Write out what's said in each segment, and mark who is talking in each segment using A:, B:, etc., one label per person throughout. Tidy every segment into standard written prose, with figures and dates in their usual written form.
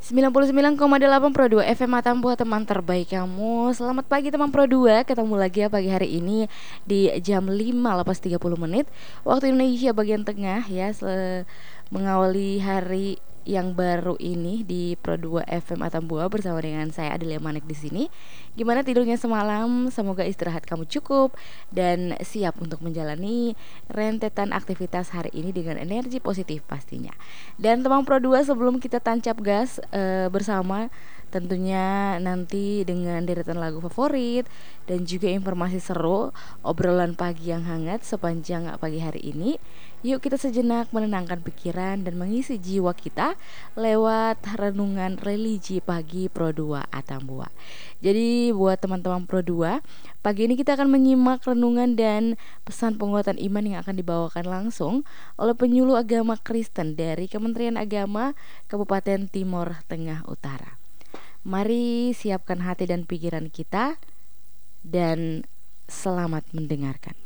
A: 99,8 Pro 2 FM Atambua, teman terbaik kamu. Selamat pagi teman Pro 2. Ketemu lagi ya pagi hari ini di jam 5:30 waktu Indonesia bagian tengah ya, mengawali hari yang baru ini di Pro 2 FM Atambua bersama dengan saya Adelia Manik di sini. Gimana tidurnya semalam? Semoga istirahat kamu cukup dan siap untuk menjalani rentetan aktivitas hari ini dengan energi positif pastinya. Dan teman Pro 2, sebelum kita tancap gas bersama, tentunya nanti dengan deretan lagu favorit dan juga informasi seru, obrolan pagi yang hangat sepanjang pagi hari ini. Yuk kita sejenak menenangkan pikiran dan mengisi jiwa kita lewat renungan religi pagi Pro 2 Atambua. Jadi buat teman-teman Pro 2, pagi ini kita akan menyimak renungan dan pesan penguatan iman yang akan dibawakan langsung oleh penyuluh agama Kristen dari Kementerian Agama Kabupaten Timor Tengah Utara. Mari siapkan hati dan pikiran kita dan selamat mendengarkan.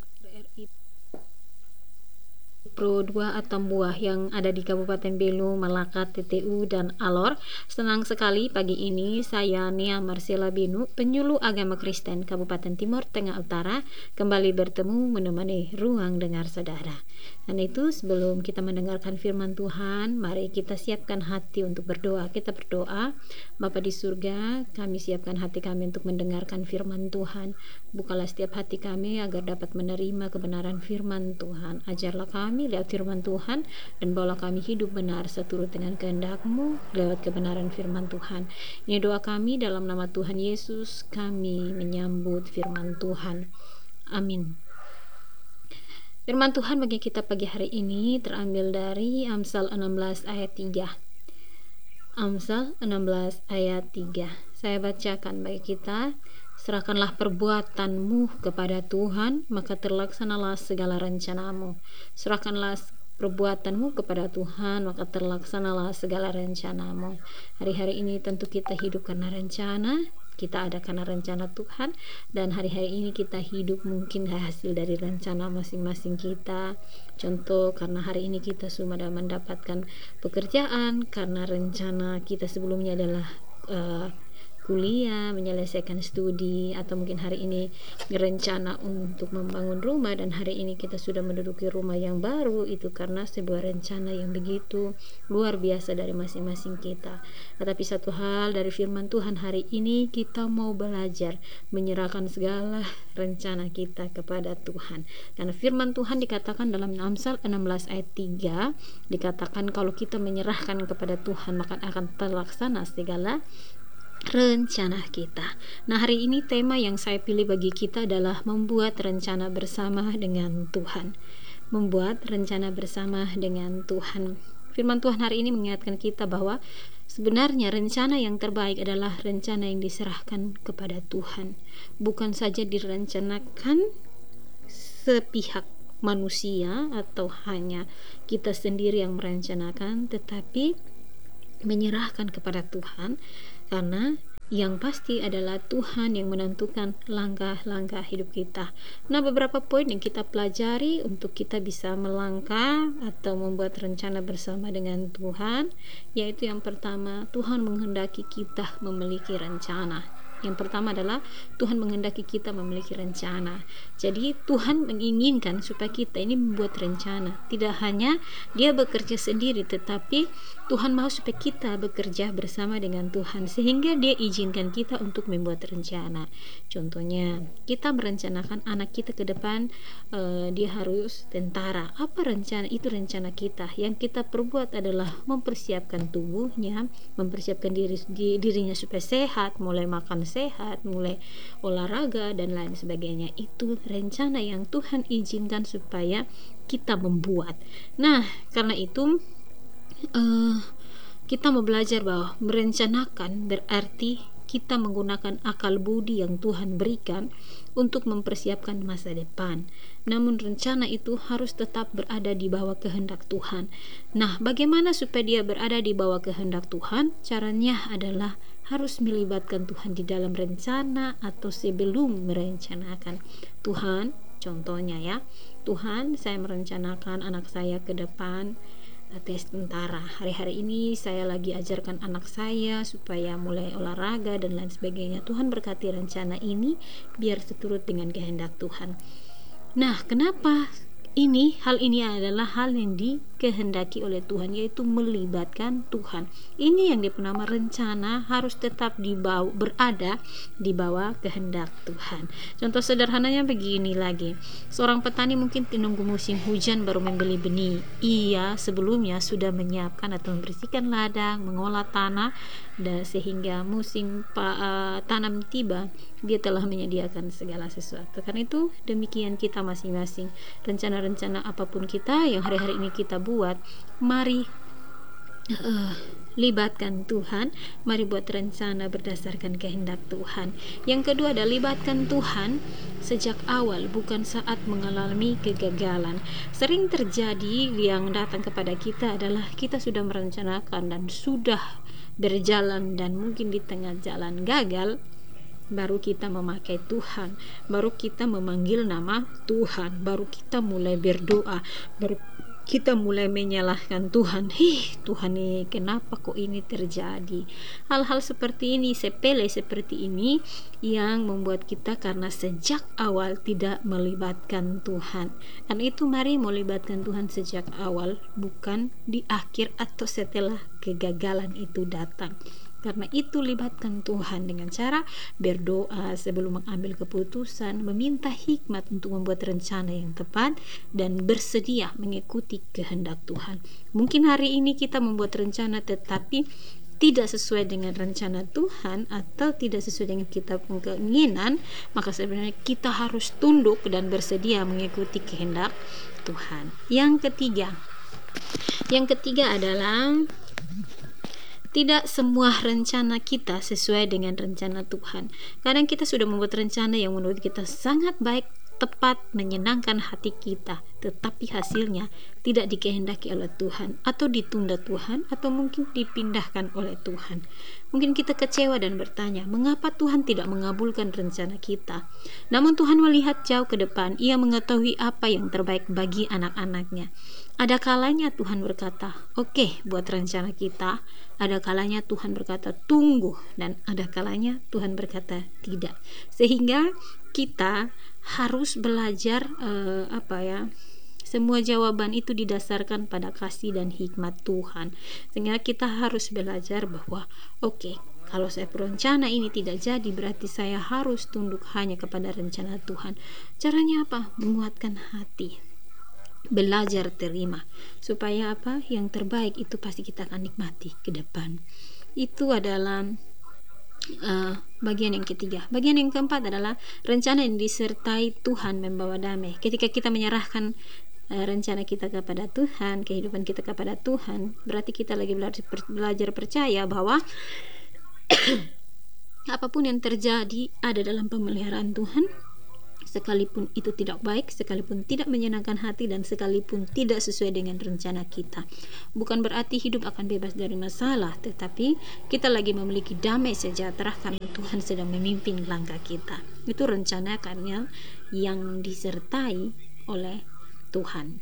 B: Pro 2 Atambua yang ada di Kabupaten Belu, Malaka, TTU, dan Alor. Senang sekali pagi ini saya Nia Marcela Binu, penyuluh agama Kristen Kabupaten Timor Tengah Utara, kembali bertemu menemani ruang dengar saudara. Dan itu sebelum kita mendengarkan firman Tuhan, mari kita siapkan hati untuk berdoa. Kita berdoa, Bapa di surga, kami siapkan hati kami untuk mendengarkan firman Tuhan. Bukalah setiap hati kami agar dapat menerima kebenaran firman Tuhan. Ajarlah kami lewat firman Tuhan dan bawalah kami hidup benar seturut dengan kehendak-Mu lewat kebenaran firman Tuhan. Ini doa kami dalam nama Tuhan Yesus, kami menyambut firman Tuhan. Amin. Firman Tuhan bagi kita pagi hari ini terambil dari Amsal 16 ayat 3. Amsal 16 ayat 3. Saya bacakan bagi kita. Serahkanlah perbuatanmu kepada Tuhan, maka terlaksanalah segala rencanamu. Serahkanlah perbuatanmu kepada Tuhan, maka terlaksanalah segala rencanamu. Hari-hari ini tentu kita hidup karena rencana. Kita ada karena rencana Tuhan, dan hari-hari ini kita hidup mungkin hasil dari rencana masing-masing kita. Contoh, karena hari ini kita sudah mendapatkan pekerjaan, karena rencana kita sebelumnya adalah kuliah, menyelesaikan studi, atau mungkin hari ini rencana untuk membangun rumah dan hari ini kita sudah menduduki rumah yang baru. Itu karena sebuah rencana yang begitu luar biasa dari masing-masing kita. Tetapi satu hal dari firman Tuhan hari ini, kita mau belajar menyerahkan segala rencana kita kepada Tuhan. Karena firman Tuhan dikatakan dalam Amsal 16 ayat 3, dikatakan kalau kita menyerahkan kepada Tuhan maka akan terlaksana segala rencana kita. Nah, hari ini tema yang saya pilih bagi kita adalah membuat rencana bersama dengan Tuhan. Membuat rencana bersama dengan Tuhan. Firman Tuhan hari ini mengingatkan kita bahwa sebenarnya rencana yang terbaik adalah rencana yang diserahkan kepada Tuhan. Bukan saja direncanakan sepihak manusia atau hanya kita sendiri yang merencanakan, tetapi menyerahkan kepada Tuhan, karena yang pasti adalah Tuhan yang menentukan langkah-langkah hidup kita. Nah, beberapa poin yang kita pelajari untuk kita bisa melangkah atau membuat rencana bersama dengan Tuhan, yaitu yang pertama, Tuhan menghendaki kita memiliki rencana. Yang pertama adalah Tuhan menghendaki kita memiliki rencana. Jadi Tuhan menginginkan supaya kita ini membuat rencana. Tidak hanya Dia bekerja sendiri, tetapi Tuhan mau supaya kita bekerja bersama dengan Tuhan, sehingga Dia izinkan kita untuk membuat rencana. Contohnya, kita merencanakan anak kita ke depan, dia harus tentara. Apa rencana? Itu rencana kita. Yang kita perbuat adalah mempersiapkan tubuhnya, mempersiapkan dirinya supaya sehat, mulai makan sehat, mulai olahraga dan lain sebagainya. Itu rencana yang Tuhan izinkan supaya kita membuat. Nah, karena itu kita mau belajar bahwa merencanakan berarti kita menggunakan akal budi yang Tuhan berikan untuk mempersiapkan masa depan. Namun rencana itu harus tetap berada di bawah kehendak Tuhan. Nah, bagaimana supaya dia berada di bawah kehendak Tuhan? Caranya adalah harus melibatkan Tuhan di dalam rencana atau sebelum merencanakan. Tuhan, contohnya ya, Tuhan, saya merencanakan anak saya ke depan tes tentara. Hari-hari ini saya lagi ajarkan anak saya supaya mulai olahraga dan lain sebagainya. Tuhan berkati rencana ini biar seturut dengan kehendak Tuhan. Nah, kenapa hal ini adalah hal yang dikehendaki oleh Tuhan, yaitu melibatkan Tuhan. Ini yang nama rencana harus tetap berada di bawah kehendak Tuhan. Contoh sederhananya begini lagi. Seorang petani mungkin menunggu musim hujan baru membeli benih. Ia sebelumnya sudah menyiapkan atau membersihkan ladang, mengolah tanah, dan sehingga musim tanam tiba, dia telah menyediakan segala sesuatu. Karena itu demikian kita masing-masing, rencana-rencana apapun kita yang hari-hari ini kita buat, mari libatkan Tuhan, mari buat rencana berdasarkan kehendak Tuhan. Yang kedua adalah libatkan Tuhan sejak awal, bukan saat mengalami kegagalan. Sering terjadi yang datang kepada kita adalah kita sudah merencanakan dan sudah berjalan dan mungkin di tengah jalan gagal, baru kita memakai Tuhan, baru kita memanggil nama Tuhan, baru kita mulai berdoa, baru kita mulai menyalahkan Tuhan. Tuhan nih, kenapa kok ini terjadi? Hal-hal seperti ini, sepele seperti ini, yang membuat kita karena sejak awal tidak melibatkan Tuhan. Dan itu mari melibatkan Tuhan sejak awal, bukan di akhir atau setelah kegagalan itu datang. Karena itu libatkan Tuhan dengan cara berdoa sebelum mengambil keputusan, meminta hikmat untuk membuat rencana yang tepat, dan bersedia mengikuti kehendak Tuhan. Mungkin hari ini kita membuat rencana tetapi tidak sesuai dengan rencana Tuhan atau tidak sesuai dengan kita keinginan, maka sebenarnya kita harus tunduk dan bersedia mengikuti kehendak Tuhan. Yang ketiga adalah tidak semua rencana kita sesuai dengan rencana Tuhan. Kadang kita sudah membuat rencana yang menurut kita sangat baik, tepat, menyenangkan hati kita, tetapi hasilnya tidak dikehendaki oleh Tuhan, atau ditunda Tuhan, atau mungkin dipindahkan oleh Tuhan. Mungkin kita kecewa dan bertanya, mengapa Tuhan tidak mengabulkan rencana kita? Namun Tuhan melihat jauh ke depan, Ia mengetahui apa yang terbaik bagi anak-anaknya. Ada kalanya Tuhan berkata, oke, buat rencana kita. Ada kalanya Tuhan berkata, tunggu. Dan ada kalanya Tuhan berkata, tidak. Sehingga kita harus belajar semua jawaban itu didasarkan pada kasih dan hikmat Tuhan. Sehingga kita harus belajar bahwa oke, kalau saya berencana ini tidak jadi, berarti saya harus tunduk hanya kepada rencana Tuhan. Caranya apa? Menguatkan hati, belajar terima, supaya apa yang terbaik itu pasti kita akan nikmati ke depan. Itu adalah bagian yang ketiga. Bagian yang keempat adalah rencana yang disertai Tuhan membawa damai. Ketika kita menyerahkan rencana kita kepada Tuhan, kehidupan kita kepada Tuhan, berarti kita lagi belajar percaya bahwa apapun yang terjadi ada dalam pemeliharaan Tuhan. Sekalipun itu tidak baik, sekalipun tidak menyenangkan hati, dan sekalipun tidak sesuai dengan rencana kita, bukan berarti hidup akan bebas dari masalah, tetapi kita lagi memiliki damai sejahtera karena Tuhan sedang memimpin langkah kita. Itu rencana karena yang disertai oleh Tuhan.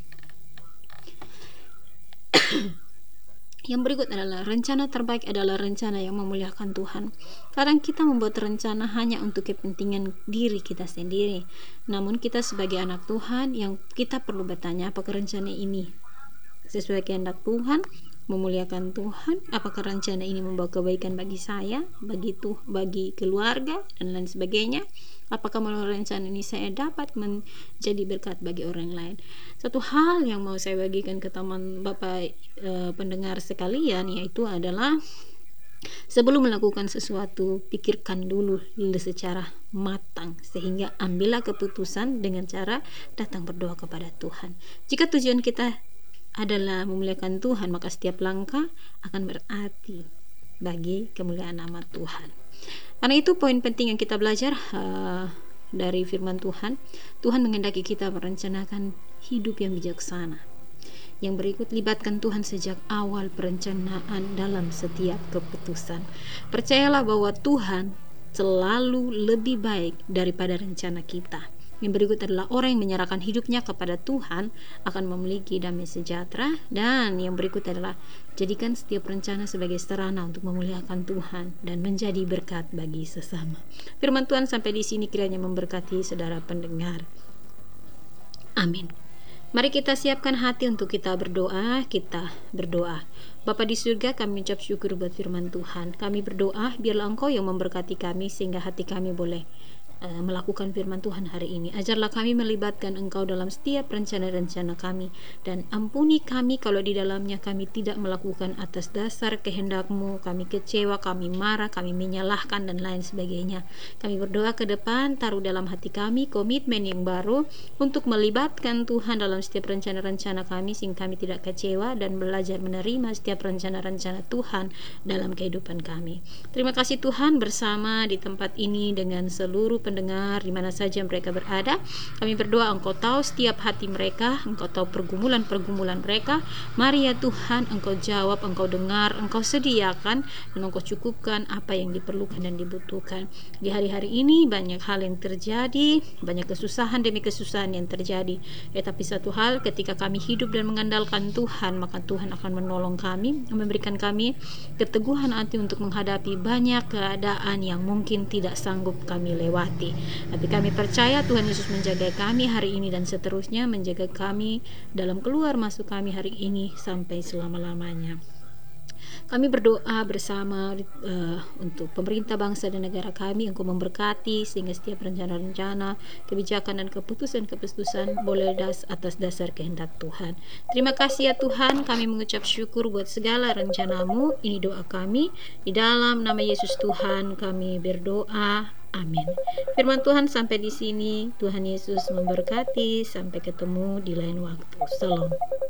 B: Yang berikut adalah rencana terbaik adalah rencana yang memuliakan Tuhan. Kadang kita membuat rencana hanya untuk kepentingan diri kita sendiri. Namun kita sebagai anak Tuhan yang kita perlu bertanya, apakah rencana ini sesuai kehendak Tuhan, memuliakan Tuhan? Apakah rencana ini membawa kebaikan bagi saya, bagi keluarga, dan lain sebagainya? Apakah melalui rencana ini saya dapat menjadi berkat bagi orang lain? Satu hal yang mau saya bagikan ke teman Bapak pendengar sekalian, yaitu adalah sebelum melakukan sesuatu, pikirkan dulu secara matang, sehingga ambillah keputusan dengan cara datang berdoa kepada Tuhan. Jika tujuan kita adalah memuliakan Tuhan, maka setiap langkah akan berarti bagi kemuliaan nama Tuhan. Karena itu poin penting yang kita belajar dari firman Tuhan. Tuhan menghendaki kita merencanakan hidup yang bijaksana. Yang berikut, libatkan Tuhan sejak awal perencanaan dalam setiap keputusan. Percayalah bahwa Tuhan selalu lebih baik daripada rencana kita. Yang berikut adalah orang yang menyerahkan hidupnya kepada Tuhan akan memiliki damai sejahtera. Dan yang berikut adalah jadikan setiap rencana sebagai sarana untuk memuliakan Tuhan dan menjadi berkat bagi sesama. Firman Tuhan sampai di sini kiranya memberkati saudara pendengar. Amin. Mari kita siapkan hati untuk kita berdoa. Bapa di surga, kami ucap syukur buat firman Tuhan. Kami berdoa biarlah Engkau yang memberkati kami sehingga hati kami boleh melakukan firman Tuhan hari ini. Ajarlah kami melibatkan Engkau dalam setiap rencana-rencana kami, dan ampuni kami kalau di dalamnya kami tidak melakukan atas dasar kehendak-Mu. Kami kecewa, kami marah, kami menyalahkan dan lain sebagainya. Kami berdoa ke depan, taruh dalam hati kami komitmen yang baru untuk melibatkan Tuhan dalam setiap rencana-rencana kami, sehingga kami tidak kecewa dan belajar menerima setiap rencana-rencana Tuhan dalam kehidupan kami. Terima kasih Tuhan, bersama di tempat ini dengan seluruh pendengar di mana saja mereka berada. Kami berdoa Engkau tahu setiap hati mereka, Engkau tahu pergumulan-pergumulan mereka. Mari ya Tuhan, Engkau jawab, Engkau dengar, Engkau sediakan, dan Engkau cukupkan apa yang diperlukan dan dibutuhkan. Di hari-hari ini banyak hal yang terjadi, banyak kesusahan demi kesusahan yang terjadi. Tapi satu hal, ketika kami hidup dan mengandalkan Tuhan, maka Tuhan akan menolong kami, memberikan kami keteguhan hati untuk menghadapi banyak keadaan yang mungkin tidak sanggup kami lewati. Tapi kami percaya Tuhan Yesus menjaga kami hari ini dan seterusnya, menjaga kami dalam keluar masuk kami hari ini sampai selama-lamanya. Kami berdoa bersama untuk pemerintah bangsa dan negara kami. Engkau memberkati sehingga setiap rencana-rencana, kebijakan dan keputusan-keputusan boleh atas dasar kehendak Tuhan. Terima kasih ya Tuhan, kami mengucap syukur buat segala rencana-Mu. Ini doa kami di dalam nama Yesus Tuhan kami berdoa. Amin. Firman Tuhan sampai di sini. Tuhan Yesus memberkati. Sampai ketemu di lain waktu. Shalom.